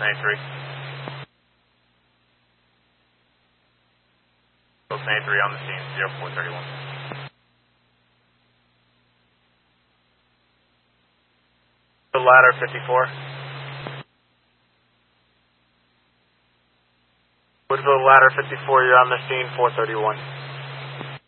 93. Wilson 83 on the scene, 0431. The ladder 54. Woodville ladder 54, you're on the scene, 431.